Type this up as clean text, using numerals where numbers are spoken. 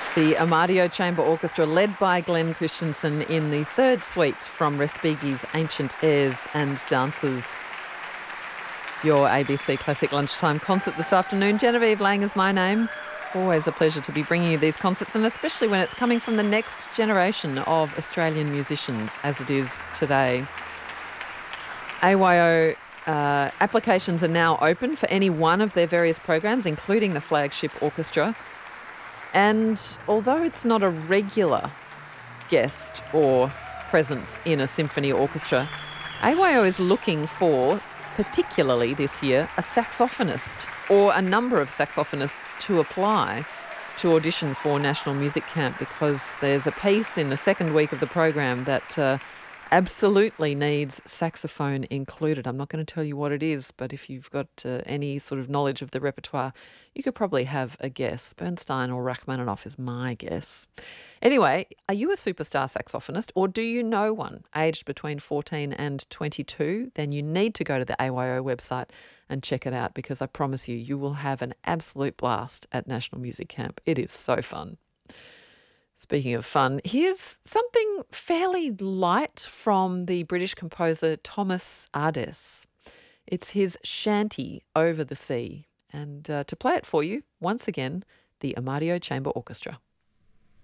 The Amadio Chamber Orchestra, led by Glenn Christensen in the third suite from Respighi's Ancient Airs and Dances. Your ABC Classic Lunchtime concert this afternoon. Genevieve Lang is my name. Always a pleasure to be bringing you these concerts, and especially when it's coming from the next generation of Australian musicians, as it is today. AYO applications are now open for any one of their various programs, including the flagship orchestra. And although it's not a regular guest or presence in a symphony orchestra, AYO is looking for, particularly this year, a saxophonist or a number of saxophonists to apply to audition for National Music Camp, because there's a piece in the second week of the program that absolutely needs saxophone included. I'm not going to tell you what it is, but if you've got any sort of knowledge of the repertoire, you could probably have a guess. Bernstein or Rachmaninoff is my guess. Anyway, are you a superstar saxophonist, or do you know one aged between 14 and 22? Then you need to go to the AYO website and check it out, because I promise you, you will have an absolute blast at National Music Camp. It is so fun. Speaking of fun, here's something fairly light from the British composer Thomas Ades. It's his Shanty Over the Sea. And to play it for you, once again, the Amadio Chamber Orchestra.